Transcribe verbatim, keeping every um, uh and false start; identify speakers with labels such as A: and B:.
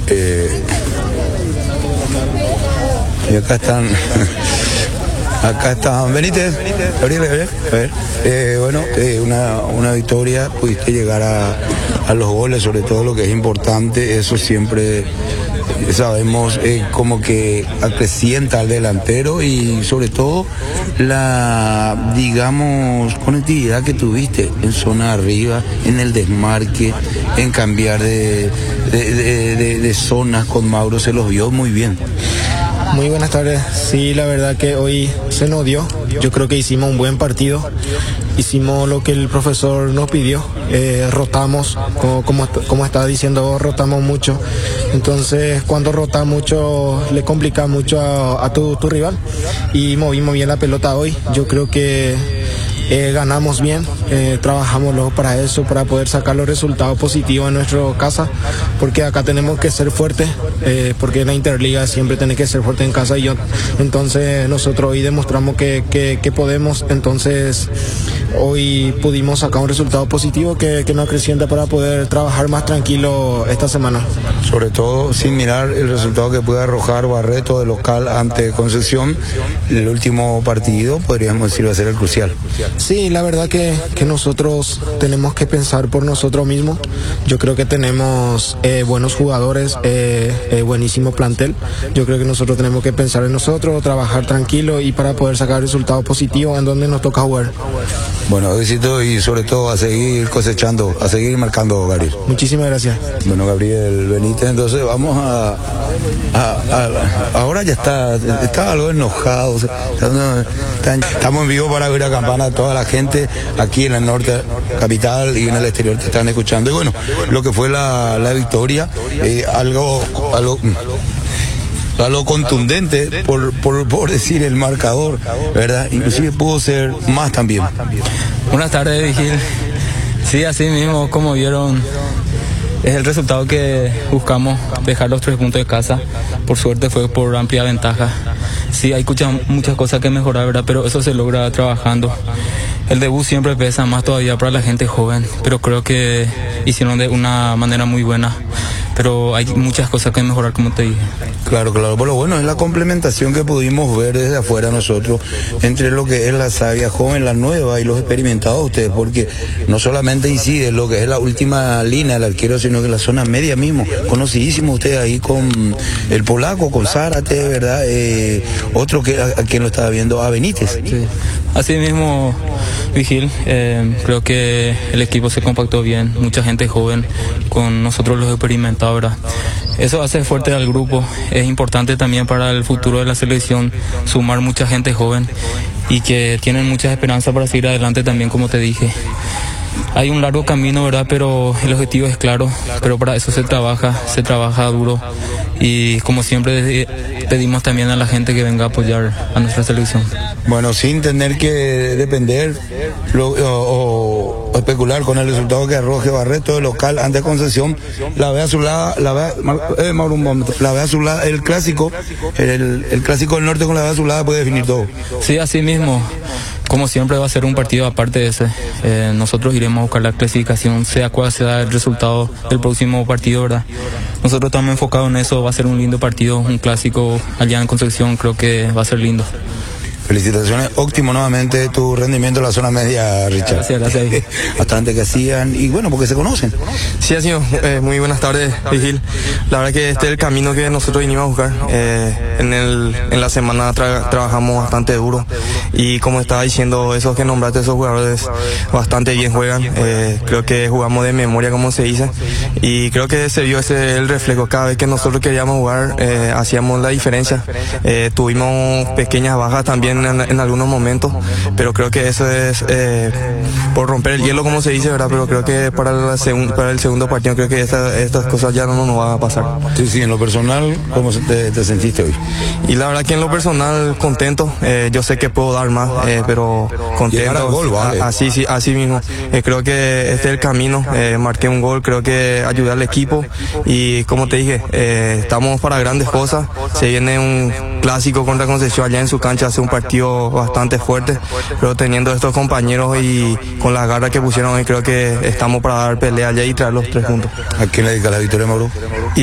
A: Eh, y acá están, acá están, Benítez, Gabriel, Gabriel, a ver. Eh, bueno, eh, una, una victoria, pudiste llegar a, a los goles, sobre todo lo que es importante, eso siempre sabemos eh, como que acrecienta al delantero y sobre todo la, digamos, conectividad que tuviste en zona arriba, en el desmarque, en cambiar de, de, de, de, de zonas con Mauro, se los vio muy bien.
B: Muy buenas tardes. Sí, la verdad que hoy se nos dio. Yo creo que hicimos un buen partido. Hicimos lo que el profesor nos pidió. Eh, rotamos, como, como, como estaba diciendo, rotamos mucho. Entonces, cuando rotas mucho, le complica mucho a, a tu, tu rival. Y movimos bien la pelota hoy. Yo creo que Eh, ganamos bien, eh, trabajamos luego para eso, para poder sacar los resultados positivos en nuestra casa, porque acá tenemos que ser fuertes, eh, porque en la Interliga siempre tenés que ser fuerte en casa y yo, entonces nosotros hoy demostramos que, que, que podemos, entonces hoy pudimos sacar un resultado positivo que, que nos acrecienta para poder trabajar más tranquilo esta semana.
A: Sobre todo sin mirar el resultado que puede arrojar Barreto de local ante Concepción, el último partido podríamos decir va a ser el crucial.
B: Sí, la verdad que, que nosotros tenemos que pensar por nosotros mismos. Yo creo que tenemos eh, buenos jugadores, eh, eh, buenísimo plantel. Yo creo que nosotros tenemos que pensar en nosotros, trabajar tranquilo y para poder sacar resultados positivos en donde nos toca jugar.
A: Bueno, éxito y sobre todo a seguir cosechando, a seguir marcando, Gabriel.
B: Muchísimas gracias.
A: Bueno, Gabriel Benítez, entonces vamos a, a, a ahora ya está, está algo enojado, está, está, estamos en vivo para oír a campana a toda la gente aquí en el norte capital y en el exterior te están escuchando. Y bueno, lo que fue la, la victoria, eh, algo, algo a lo contundente, por, por, por decir el marcador, ¿verdad? Inclusive pudo ser más también.
C: Buenas tardes, Vigil. Sí, así mismo, como vieron, es el resultado que buscamos, dejar los tres puntos de casa. Por suerte fue por amplia ventaja. Sí, hay muchas, muchas cosas que mejorar, ¿verdad? Pero eso se logra trabajando. El debut siempre pesa más todavía para la gente joven, pero creo que hicieron de una manera muy buena. Pero hay muchas cosas que mejorar, como te dije.
A: Claro, claro, pero bueno, es la complementación que pudimos ver desde afuera nosotros entre lo que es la savia joven, la nueva y los experimentados ustedes, porque no solamente incide lo que es la última línea del arquero, sino que la zona media mismo, conocidísimo usted ahí con el polaco, con Zárate, ¿verdad? Eh, otro que a, a quien lo estaba viendo, a Benítez.
C: Sí. Así mismo, Vigil, eh, creo que el equipo se compactó bien, mucha gente joven, con nosotros los experimentados, ¿verdad? Eso hace fuerte al grupo. Es importante también para el futuro de la selección sumar mucha gente joven y que tienen muchas esperanzas para seguir adelante también, como te dije. Hay un largo camino, ¿verdad? Pero el objetivo es claro, pero para eso se trabaja, se trabaja duro y como siempre pedimos también a la gente que venga a apoyar a nuestra selección.
A: Bueno, sin tener que depender lo, o, o especular con el resultado que arroje Barreto de local ante Concepción, la ve a su lado, la ve, eh, Mauro, un momento, la ve a su lado, el clásico, el, el clásico del norte con la ve a su lado puede definir todo.
C: Sí, así mismo. Como siempre va a ser un partido aparte de ese. Eh, nosotros iremos a buscar la clasificación, sea cual sea el resultado del próximo partido, ¿verdad? Nosotros estamos enfocados en eso, va a ser un lindo partido, un clásico allá en Concepción, creo que va a ser lindo.
A: Felicitaciones, óptimo nuevamente tu rendimiento en la zona media, Richard.
C: Gracias, gracias.
A: Bastante que hacían y bueno, porque se conocen.
D: Sí, ha sido eh, muy buenas tardes, Vigil. La verdad que este es el camino que nosotros vinimos a buscar. Eh, en, el, en la semana tra trabajamos bastante duro y como estaba diciendo, esos que nombraste, esos jugadores bastante bien juegan. Eh, creo que jugamos de memoria, como se dice, y creo que se vio ese el reflejo. Cada vez que nosotros queríamos jugar, eh, hacíamos la diferencia. Eh, tuvimos pequeñas bajas también En, en algunos momentos, pero creo que eso es eh, por romper el hielo, como se dice, ¿verdad? Pero creo que para, la segun, para el segundo partido creo que esta, estas cosas ya no nos van a pasar.
A: Sí, sí, en lo personal, ¿cómo te, te sentiste hoy?
D: Y la verdad que en lo personal contento, eh, yo sé que puedo dar más, eh, pero contento.
A: Gol, vale.
D: Así, sí, así mismo. Eh, creo que este es el camino, eh, marqué un gol, creo que ayudé al equipo y como te dije, eh, estamos para grandes cosas. Se viene un clásico contra Concepción allá en su cancha, hace un partido bastante fuerte, pero teniendo estos compañeros y con las garras que pusieron hoy, creo que estamos para dar pelea allá y traer los tres puntos.
A: ¿A quién le dedica la victoria, Mauro?